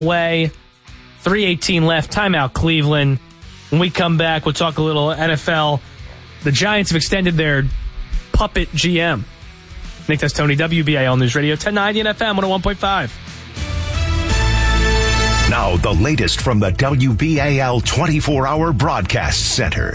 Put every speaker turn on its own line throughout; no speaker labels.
way. 3:18 left. Timeout, Cleveland. When we come back, we'll talk a little NFL. The Giants have extended their puppet GM. Nick Testoni, WBAL News Radio, 1090 and FM 101.5.
Now, the latest from the WBAL 24-hour broadcast center.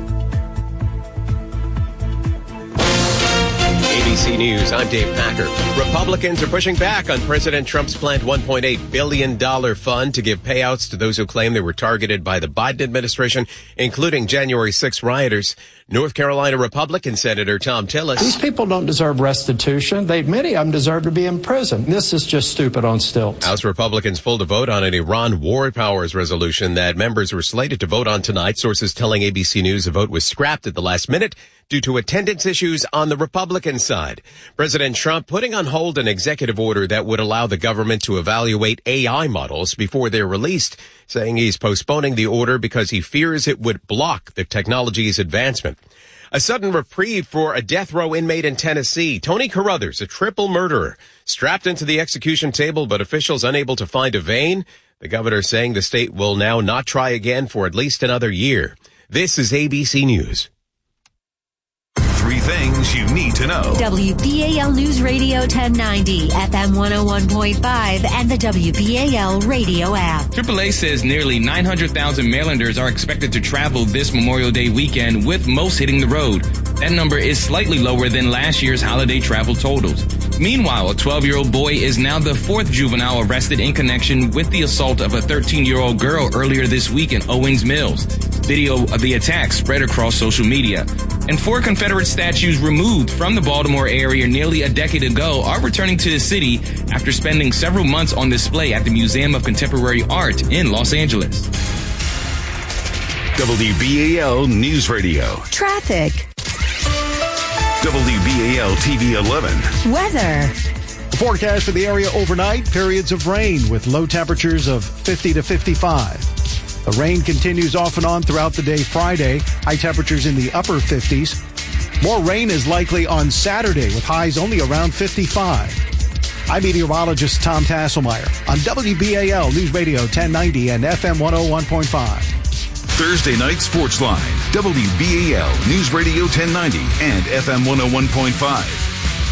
ABC News, I'm Dave Packer. Republicans are pushing back on President Trump's planned $1.8 billion fund to give payouts to those who claim they were targeted by the Biden administration, including January 6 rioters. North Carolina Republican Senator Tom Tillis.
These people don't deserve restitution. Many of them deserve to be in prison. This is just stupid on stilts.
House Republicans pulled a vote on an Iran war powers resolution that members were slated to vote on tonight. Sources telling ABC News the vote was scrapped at the last minute due to attendance issues on the Republican side. President Trump putting on hold an executive order that would allow the government to evaluate AI models before they're released, saying he's postponing the order because he fears it would block the technology's advancement. A sudden reprieve for a death row inmate in Tennessee. Tony Carruthers, a triple murderer, strapped into the execution table, but officials unable to find a vein. The governor saying the state will now not try again for at least another year. This is ABC News.
Three things you need to know.
WBAL News Radio 1090, FM 101.5, and the WBAL radio app.
AAA says nearly 900,000 Marylanders are expected to travel this Memorial Day weekend, with most hitting the road. That number is slightly lower than last year's holiday travel totals. Meanwhile, a 12-year-old boy is now the fourth juvenile arrested in connection with the assault of a 13-year-old girl earlier this week in Owings Mills. Video of the attack spread across social media. And 4 Confederate statues removed from the Baltimore area nearly a decade ago are returning to the city after spending several months on display at the Museum of Contemporary Art in Los Angeles.
WBAL News Radio.
Traffic.
WBAL TV 11.
Weather.
The forecast for the area overnight, periods of rain with low temperatures of 50 to 55. The rain continues off and on throughout the day Friday, high temperatures in the upper 50s. More rain is likely on Saturday with highs only around 55. I'm meteorologist Tom Tasselmeyer on WBAL News Radio 1090 and FM 101.5.
Thursday night sports line, WBAL News Radio 1090 and FM 101.5.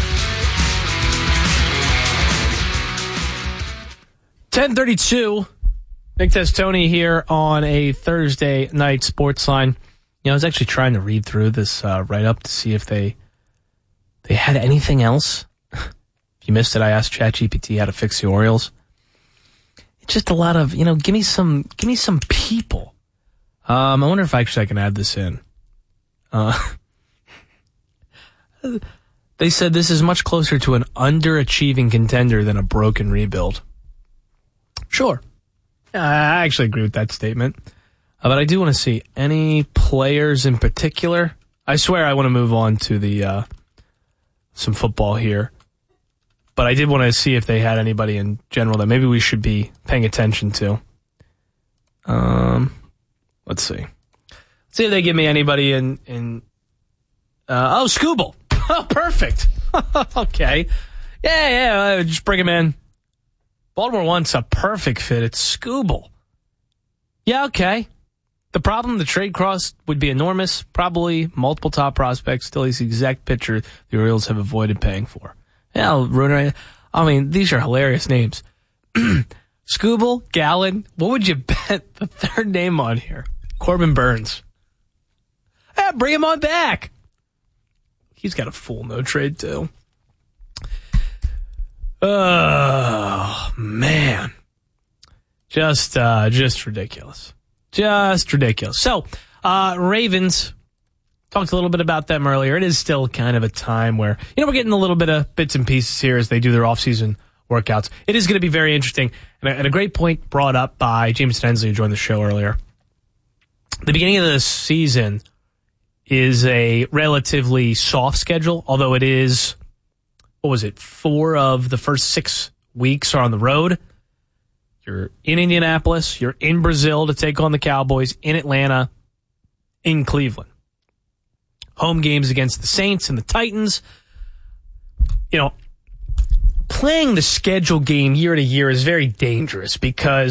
10:32. Nick Testoni here on a Thursday night sports line. I was actually trying to read through this write-up to see if they had anything else. If you missed it, I asked ChatGPT how to fix the Orioles. It's just a lot of, give me some people. I wonder if I can add this in. They said this is much closer to an underachieving contender than a broken rebuild. Sure. I actually agree with that statement. But I do want to see any players in particular. I swear I want to move on to the some football here. But I did want to see if they had anybody in general that maybe we should be paying attention to. Let's see. Let's see if they give me anybody in Skubal. Oh, perfect. Okay. Yeah, just bring him in. Baltimore wants a perfect fit. It's Skubal. Yeah, okay. The problem, the trade cost would be enormous. Probably multiple top prospects. Still, he's the exact pitcher the Orioles have avoided paying for. Yeah, these are hilarious names. Skubal, Gallen. What would you bet the third name on here? Corbin Burns. Yeah, bring him on back. He's got a full no trade too. Oh, man. Just ridiculous. Just ridiculous. So, Ravens, talked a little bit about them earlier. It is still kind of a time where, we're getting a little bit of bits and pieces here as they do their offseason workouts. It is going to be very interesting. And a great point brought up by Jameson Hensley, who joined the show earlier. The beginning of the season is a relatively soft schedule, although it is, 4 of the first 6 weeks are on the road. You're in Indianapolis. You're in Brazil to take on the Cowboys, in Atlanta, in Cleveland. Home games against the Saints and the Titans. playing the schedule game year to year is very dangerous because